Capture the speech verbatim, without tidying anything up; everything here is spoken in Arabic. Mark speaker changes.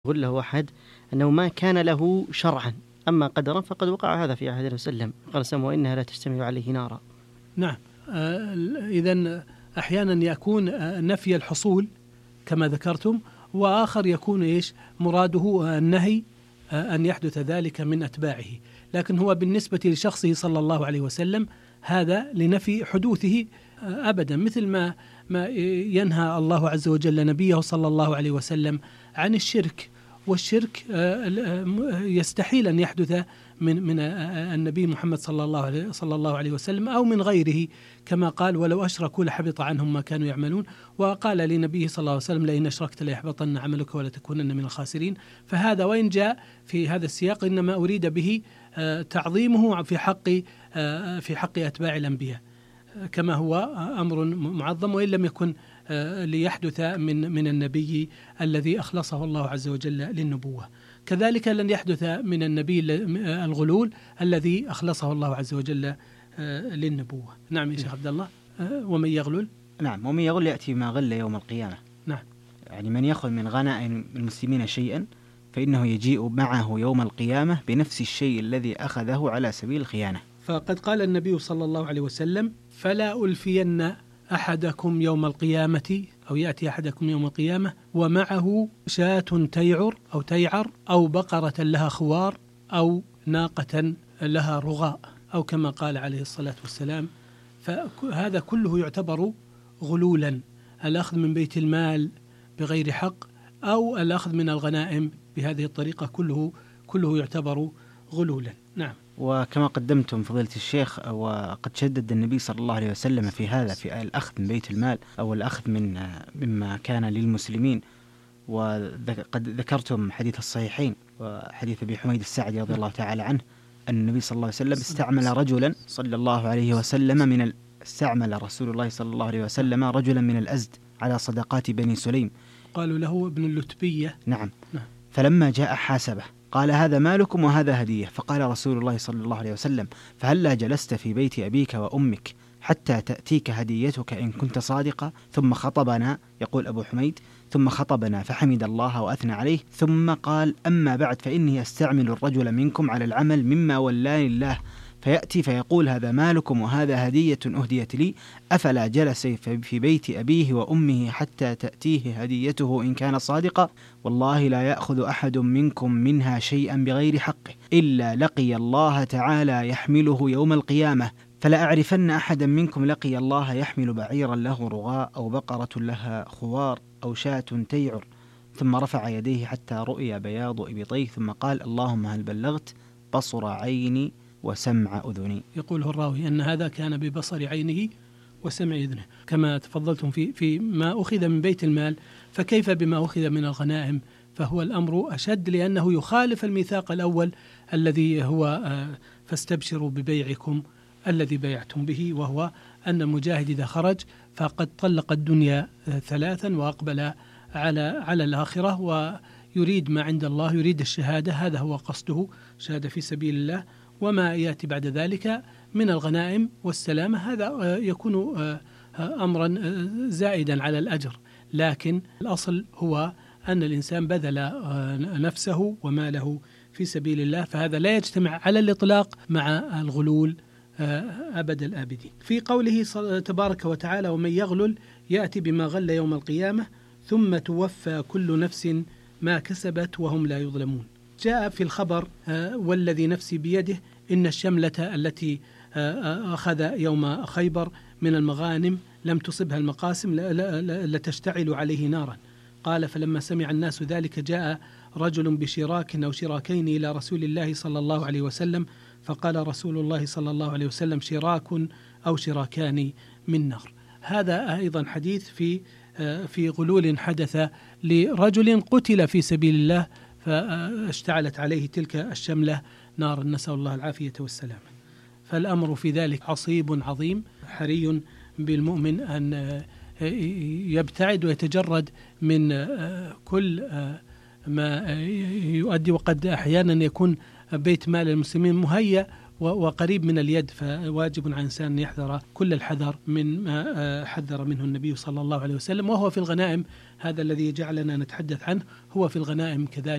Speaker 1: يقول له أحد أنه ما كان له شرعا، أما قدرا فقد وقع هذا في عهد النبي صلى الله عليه وسلم، قال سموا وإنها لا تشتمل عليه نارا.
Speaker 2: نعم. إذن أحيانا يكون نفي الحصول كما ذكرتم، وآخر يكون إيش مراده النهي أن يحدث ذلك من أتباعه، لكن هو بالنسبة لشخصه صلى الله عليه وسلم هذا لنفي حدوثه أبدا، مثل ما ما ينهى الله عز وجل نبيه صلى الله عليه وسلم عن الشرك، والشرك يستحيل أن يحدث من من النبي محمد صلى الله عليه صلى الله عليه وسلم أو من غيره، كما قال ولو أشركوا لحبط عنهم ما كانوا يعملون، وقال لنبيه صلى الله عليه وسلم لئن أشركت ليحبطن عملك ولتكونن من الخاسرين. فهذا وإن جاء في هذا السياق إنما أريد به تعظيمه في حق في حق أتباع الأنبياء كما هو أمر معظم، وإن لم يكن ليحدث من من النبي الذي أخلصه الله عز وجل للنبوة. كذلك لن يحدث من النبي الغلول الذي أخلصه الله عز وجل للنبوة. نعم يا شيخ عبد الله. ومن يغلل
Speaker 3: نعم ومن يغلل يأتي ما غل يوم القيامة.
Speaker 2: نعم.
Speaker 3: يعني من يأخذ من غنائم المسلمين شيئا فإنه يجيء معه يوم القيامة بنفس الشيء الذي أخذه على سبيل الخيانة.
Speaker 2: فقد قال النبي صلى الله عليه وسلم فلا ألفين أحدكم يوم القيامة أو يأتي أحدكم يوم القيامة ومعه شاة تيعر أو تيعر أو بقرة لها خوار أو ناقة لها رغاء أو كما قال عليه الصلاة والسلام. فهذا كله يعتبر غلولا، الأخذ من بيت المال بغير حق أو الأخذ من الغنائم بهذه الطريقة كله كله يعتبر غلولا. نعم.
Speaker 3: وكما قدمتم فضيلة الشيخ، وقد شدد النبي صلى الله عليه وسلم في هذا، في الأخذ من بيت المال أو الأخذ من مما كان للمسلمين. وقد ذكرتم حديث الصحيحين وحديث أبي حميد الساعدي رضي الله تعالى عنه أن النبي صلى الله عليه وسلم استعمل رجلا صلى الله عليه وسلم من ال... استعمل رسول الله صلى الله عليه وسلم رجلا من الأزد على صدقات بني سليم،
Speaker 2: قالوا له ابن اللتبية.
Speaker 3: نعم. نعم. فلما جاء حاسبه قال هذا مالكم وهذا هدية، فقال رسول الله صلى الله عليه وسلم فهلا جلست في بيت أبيك وأمك حتى تأتيك هديتك إن كنت صادقا؟ ثم خطبنا، يقول أبو حميد، ثم خطبنا فحمد الله وأثنى عليه، ثم قال أما بعد فإني أستعمل الرجل منكم على العمل مما ولاني الله، فيأتي فيقول هذا مالكم وهذا هدية أهديت لي، أفلا جلس في بيت أبيه وأمه حتى تأتيه هديته إن كان صادقا؟ والله لا يأخذ أحد منكم منها شيئا بغير حقه إلا لقي الله تعالى يحمله يوم القيامة، فلا أعرفن أحدا منكم لقي الله يحمل بعيرا له رغاء أو بقرة لها خوار أو شاة تيعر. ثم رفع يديه حتى رؤي بياض إبطيه ثم قال اللهم هل بلغت؟ بصر عيني وسمع أذني.
Speaker 2: يقوله الراوي أن هذا كان ببصر عينه وسمع أذنه. كما تفضلتم في في ما أخذ من بيت المال، فكيف بما أخذ من الغنائم؟ فهو الأمر أشد، لأنه يخالف الميثاق الأول الذي هو فاستبشروا ببيعكم الذي بيعتم به، وهو أن المجاهد إذا خرج فقد طلق الدنيا ثلاثا وأقبل على على الآخرة ويريد ما عند الله، يريد الشهادة، هذا هو قصده، شهادة في سبيل الله، وما يأتي بعد ذلك من الغنائم والسلامة هذا يكون أمرا زائدا على الأجر. لكن الأصل هو أن الإنسان بذل نفسه وماله في سبيل الله، فهذا لا يجتمع على الإطلاق مع الغلول أبد الآبدين. في قوله تبارك وتعالى ومن يغلل يأتي بما غل يوم القيامة ثم توفى كل نفس ما كسبت وهم لا يظلمون. جاء في الخبر والذي نفسي بيده إن الشملة التي أخذ يوم خيبر من المغانم لم تصبها المقاسم لتشتعل عليه نارا. قال فلما سمع الناس ذلك جاء رجل بشراك أو شراكين إلى رسول الله صلى الله عليه وسلم، فقال رسول الله صلى الله عليه وسلم شراك أو شراكان من نار. هذا أيضا حديث في في غلول حدث لرجل قتل في سبيل الله فاشتعلت عليه تلك الشملة نار، نسأل الله العافية والسلامة. فالأمر في ذلك عصيب عظيم، حري بالمؤمن أن يبتعد ويتجرد من كل ما يؤدي. وقد أحيانا يكون بيت مال المسلمين مهيأ وقريب من اليد، فواجب على الإنسان أن يحذر كل الحذر من ما حذر منه النبي صلى الله عليه وسلم. وهو في الغنائم، هذا الذي جعلنا نتحدث عنه، هو في الغنائم كذلك